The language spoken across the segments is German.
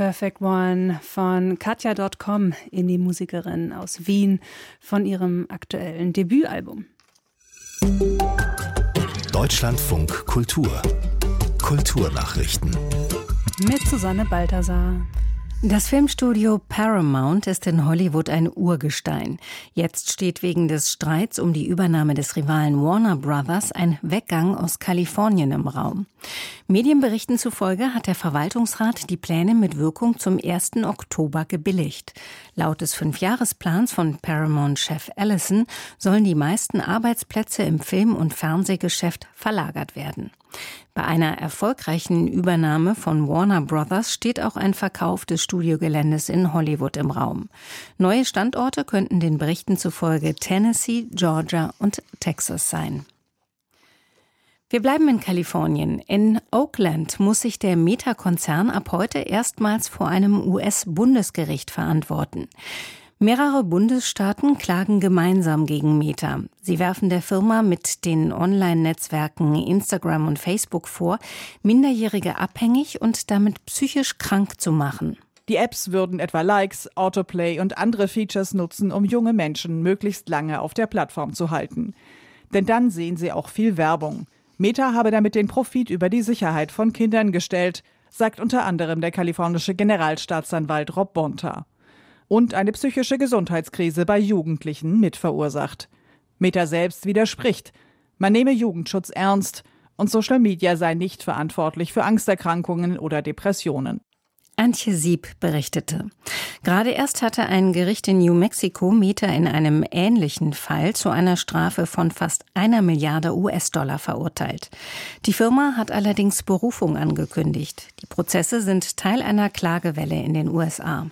Perfect One von Katja.com, Indie-Musikerin aus Wien, von ihrem aktuellen Debütalbum. Deutschlandfunk Kultur. Kulturnachrichten. Mit Susanne Balthasar. Das Filmstudio Paramount ist in Hollywood ein Urgestein. Jetzt steht wegen des Streits um die Übernahme des Rivalen Warner Brothers ein Weggang aus Kalifornien im Raum. Medienberichten zufolge hat der Verwaltungsrat die Pläne mit Wirkung zum 1. Oktober gebilligt. Laut des 5-Jahres-Plans von Paramount-Chef Ellison sollen die meisten Arbeitsplätze im Film- und Fernsehgeschäft verlagert werden. Bei einer erfolgreichen Übernahme von Warner Brothers steht auch ein Verkauf des Studiogeländes in Hollywood im Raum. Neue Standorte könnten den Berichten zufolge Tennessee, Georgia und Texas sein. Wir bleiben in Kalifornien. In Oakland muss sich der Meta-Konzern ab heute erstmals vor einem US-Bundesgericht verantworten. Mehrere Bundesstaaten klagen gemeinsam gegen Meta. Sie werfen der Firma mit den Online-Netzwerken Instagram und Facebook vor, Minderjährige abhängig und damit psychisch krank zu machen. Die Apps würden etwa Likes, Autoplay und andere Features nutzen, um junge Menschen möglichst lange auf der Plattform zu halten. Denn dann sehen sie auch viel Werbung. Meta habe damit den Profit über die Sicherheit von Kindern gestellt, sagt unter anderem der kalifornische Generalstaatsanwalt Rob Bonta. Und eine psychische Gesundheitskrise bei Jugendlichen mit verursacht. Meta selbst widerspricht. Man nehme Jugendschutz ernst und Social Media sei nicht verantwortlich für Angsterkrankungen oder Depressionen. Antje Sieb berichtete. Gerade erst hatte ein Gericht in New Mexico Meta in einem ähnlichen Fall zu einer Strafe von fast 1 Milliarde US-Dollar verurteilt. Die Firma hat allerdings Berufung angekündigt. Die Prozesse sind Teil einer Klagewelle in den USA.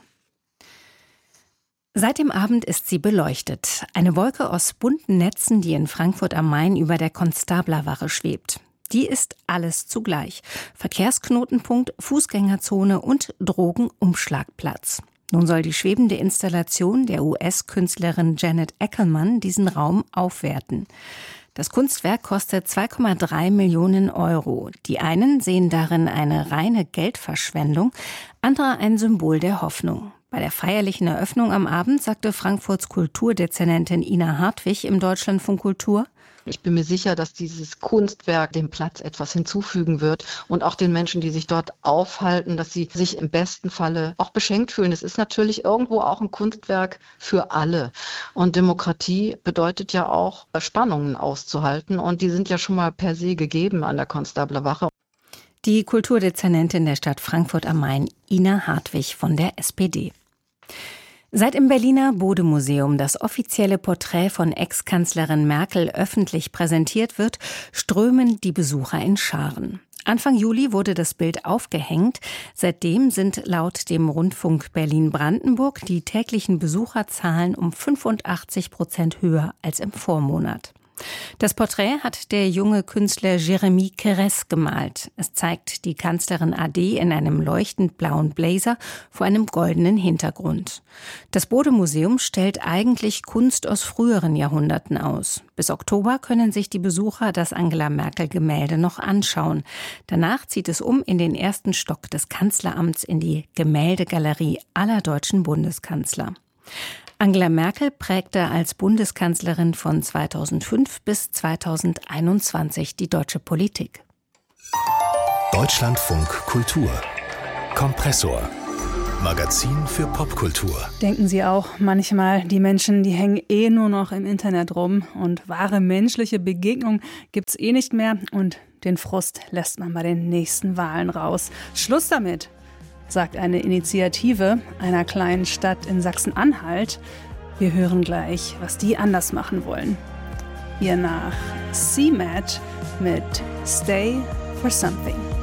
Seit dem Abend ist sie beleuchtet. Eine Wolke aus bunten Netzen, die in Frankfurt am Main über der Konstablerwache schwebt. Die ist alles zugleich. Verkehrsknotenpunkt, Fußgängerzone und Drogenumschlagplatz. Nun soll die schwebende Installation der US-Künstlerin Janet Ackerman diesen Raum aufwerten. Das Kunstwerk kostet 2,3 Millionen Euro. Die einen sehen darin eine reine Geldverschwendung, andere ein Symbol der Hoffnung. Bei der feierlichen Eröffnung am Abend sagte Frankfurts Kulturdezernentin Ina Hartwig im Deutschlandfunk Kultur: Ich bin mir sicher, dass dieses Kunstwerk dem Platz etwas hinzufügen wird und auch den Menschen, die sich dort aufhalten, dass sie sich im besten Falle auch beschenkt fühlen. Es ist natürlich irgendwo auch ein Kunstwerk für alle. Und Demokratie bedeutet ja auch, Spannungen auszuhalten. Und die sind ja schon mal per se gegeben an der Konstablerwache. Die Kulturdezernentin der Stadt Frankfurt am Main, Ina Hartwig von der SPD. Seit im Berliner Bode-Museum das offizielle Porträt von Ex-Kanzlerin Merkel öffentlich präsentiert wird, strömen die Besucher in Scharen. Anfang Juli wurde das Bild aufgehängt. Seitdem sind laut dem Rundfunk Berlin-Brandenburg die täglichen Besucherzahlen um 85% höher als im Vormonat. Das Porträt hat der junge Künstler Jeremy Keres gemalt. Es zeigt die Kanzlerin AD in einem leuchtend blauen Blazer vor einem goldenen Hintergrund. Das Bode-Museum stellt eigentlich Kunst aus früheren Jahrhunderten aus. Bis Oktober können sich die Besucher das Angela-Merkel-Gemälde noch anschauen. Danach zieht es um in den ersten Stock des Kanzleramts in die Gemäldegalerie aller deutschen Bundeskanzler. Angela Merkel prägte als Bundeskanzlerin von 2005 bis 2021 die deutsche Politik. Deutschlandfunk Kultur. Kompressor. Magazin für Popkultur. Denken Sie auch manchmal, die Menschen, die hängen nur noch im Internet rum und wahre menschliche Begegnung gibt's nicht mehr und den Frust lässt man bei den nächsten Wahlen raus. Schluss damit, sagt eine Initiative einer kleinen Stadt in Sachsen-Anhalt. Wir hören gleich, was die anders machen wollen. Hier nach CMAT mit Stay for Something.